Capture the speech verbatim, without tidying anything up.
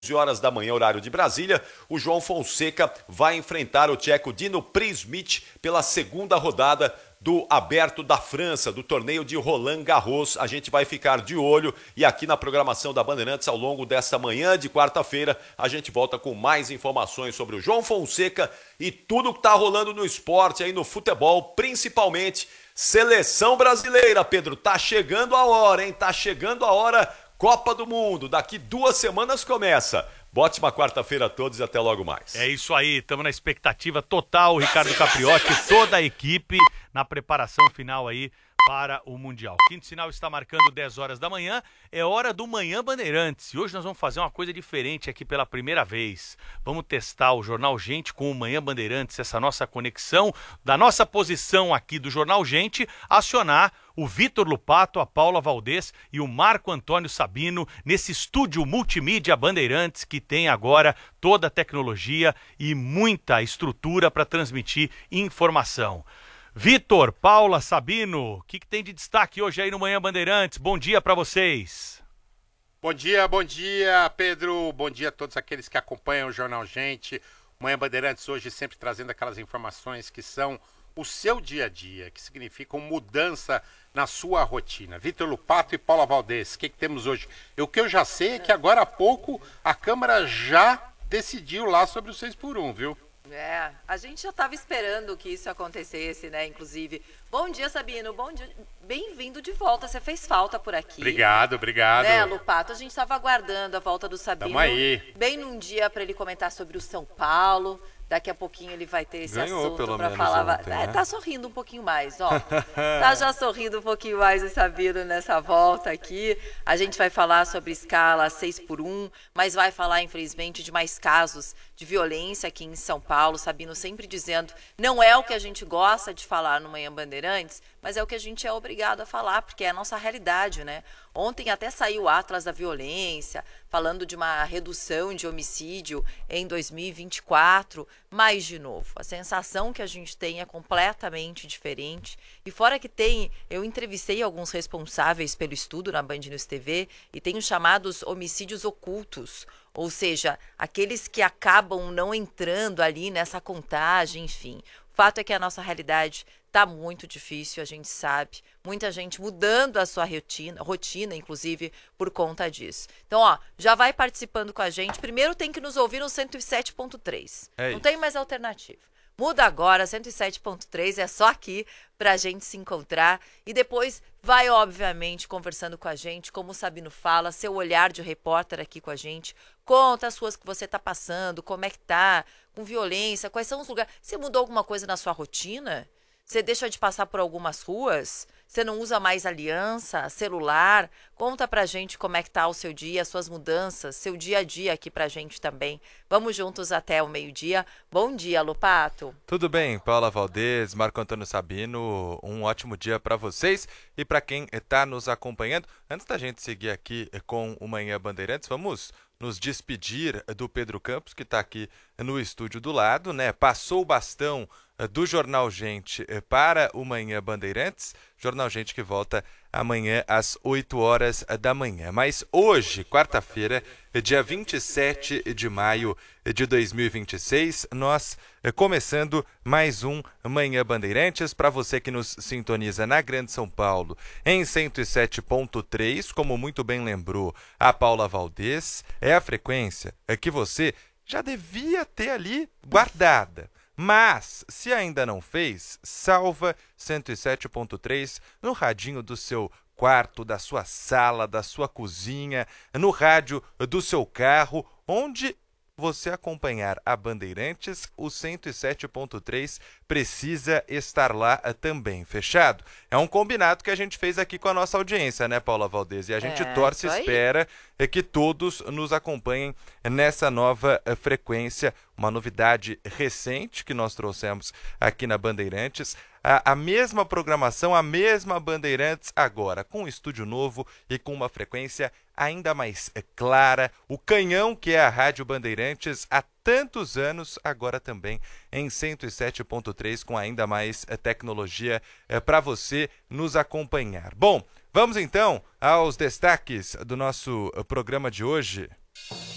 horas da manhã, horário de Brasília, o João Fonseca vai enfrentar o tcheco Dino Prismic pela segunda rodada do Aberto da França, do torneio de Roland Garros. A gente vai ficar de olho e aqui na programação da Bandeirantes, ao longo desta manhã de quarta-feira, a gente volta com mais informações sobre o João Fonseca e tudo que está rolando no esporte, aí no futebol, principalmente seleção brasileira. Pedro, tá chegando a hora, hein? Tá chegando a hora. Copa do Mundo, daqui duas semanas começa. Bote uma quarta-feira a todos e até logo mais. É isso aí, estamos na expectativa total, Ricardo Capriotti, toda a equipe na preparação final aí para o Mundial. Quinto sinal está marcando dez horas da manhã, é hora do Manhã Bandeirantes. E hoje nós vamos fazer uma coisa diferente aqui pela primeira vez. Vamos testar o Jornal Gente com o Manhã Bandeirantes, essa nossa conexão da nossa posição aqui do Jornal Gente, acionar o Vitor Lupato, a Paula Valdez e o Marco Antônio Sabino nesse estúdio multimídia Bandeirantes que tem agora toda a tecnologia e muita estrutura para transmitir informação. Vitor, Paula, Sabino, o que, que tem de destaque hoje aí no Manhã Bandeirantes? Bom dia para vocês. Bom dia, bom dia, Pedro. Bom dia a todos aqueles que acompanham o Jornal Gente. O Manhã Bandeirantes hoje sempre trazendo aquelas informações que são o seu dia a dia, que significam mudança na sua rotina. Vitor Lupato e Paula Valdez, o que, que temos hoje? O que eu já sei é que agora há pouco a Câmara já decidiu lá sobre o seis por um, viu? É, a gente já estava esperando que isso acontecesse, né, inclusive. Bom dia, Sabino, bom dia, bem-vindo de volta, você fez falta por aqui. Obrigado, obrigado. Né, Lupato, a gente estava aguardando a volta do Sabino. Tamo aí. Bem num dia para ele comentar sobre o São Paulo. Daqui a pouquinho ele vai ter esse Ganhou, assunto para falar. Ontem, é, né? tá sorrindo um pouquinho mais, ó. Tá já sorrindo um pouquinho mais o Sabino nessa volta aqui. A gente vai falar sobre escala seis por um, mas vai falar, infelizmente, de mais casos de violência aqui em São Paulo. Sabino sempre dizendo, não é o que a gente gosta de falar no Manhã Bandeirantes, mas é o que a gente é obrigado a falar, porque é a nossa realidade, né? Ontem até saiu o Atlas da Violência, falando de uma redução de homicídio em dois mil e vinte e quatro, mas, de novo, a sensação que a gente tem é completamente diferente. E fora que tem, eu entrevistei alguns responsáveis pelo estudo na Band News T V e tem os chamados homicídios ocultos, ou seja, aqueles que acabam não entrando ali nessa contagem, enfim. O fato é que a nossa realidade está muito difícil, a gente sabe. Muita gente mudando a sua rotina, rotina, inclusive, por conta disso. Então, ó, já vai participando com a gente. Primeiro tem que nos ouvir no cento e sete ponto três. É Não isso. tem mais alternativa. Muda agora, cento e sete ponto três, é só aqui pra gente se encontrar. E depois vai, obviamente, conversando com a gente, como o Sabino fala, seu olhar de repórter aqui com a gente. Conta as ruas que você tá passando, como é que tá, com violência, quais são os lugares. Você mudou alguma coisa na sua rotina? Você deixa de passar por algumas ruas? Você não usa mais aliança, celular? Conta pra gente como é que tá o seu dia, as suas mudanças, seu dia a dia aqui pra gente também. Vamos juntos até o meio-dia. Bom dia, Lupato. Tudo bem, Paula Valdez, Marco Antônio Sabino, um ótimo dia para vocês e para quem está nos acompanhando. Antes da gente seguir aqui com o Manhã Bandeirantes, vamos nos despedir do Pedro Campos, que está aqui no estúdio do lado, né? Passou o bastão do Jornal Gente para o Manhã Bandeirantes, Jornal Gente que volta amanhã às oito horas da manhã. Mas hoje, quarta-feira, dia vinte e sete de maio de dois mil e vinte e seis, nós começando mais um Manhã Bandeirantes. Para você que nos sintoniza na Grande São Paulo em cento e sete ponto três, como muito bem lembrou a Paula Valdez, é a frequência que você já devia ter ali guardada. Mas, se ainda não fez, salva cento e sete ponto três no radinho do seu quarto, da sua sala, da sua cozinha, no rádio do seu carro, onde você acompanhar a Bandeirantes, o cento e sete ponto três precisa estar lá também, fechado? É um combinado que a gente fez aqui com a nossa audiência, né, Paula Valdez? E a gente É, torce e isso aí. espera é que todos nos acompanhem nessa nova eh, frequência, uma novidade recente que nós trouxemos aqui na Bandeirantes. A, a mesma programação, a mesma Bandeirantes agora, com um estúdio novo e com uma frequência ainda mais é, clara. O canhão que é a Rádio Bandeirantes há tantos anos, agora também em cento e sete ponto três, com ainda mais é, tecnologia é, para você nos acompanhar. Bom, vamos então aos destaques do nosso programa de hoje.